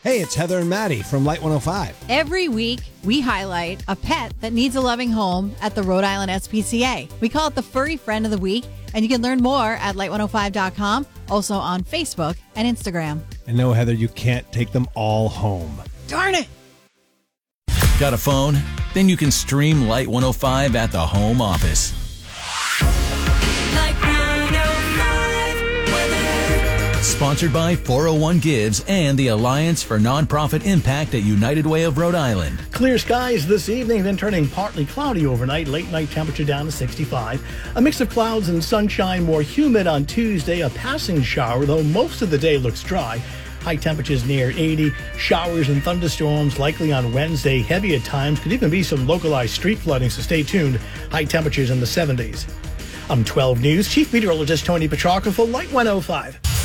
Hey, it's Heather and Maddie from Light 105. Every week, we highlight a pet that needs a loving home at the Rhode Island SPCA. We call it the Furry Friend of the Week, and you can learn more at light105.com, also on Facebook and Instagram. And no, Heather, you can't take them all home. Darn it! Got a phone? Then you can stream Light 105 at the home office. Light 105 weather. Sponsored by 401 Gives and the Alliance for Nonprofit Impact at United Way of Rhode Island. Clear skies this evening, then turning partly cloudy overnight. Late night temperature down to 65. A mix of clouds and sunshine, more humid on Tuesday. A passing shower, though most of the day looks dry. High temperatures near 80. Showers and thunderstorms likely on Wednesday. Heavy at times. Could even be some localized street flooding, so stay tuned. High temperatures in the 70s. I'm 12 News Chief Meteorologist Tony Petrarca for Light 105.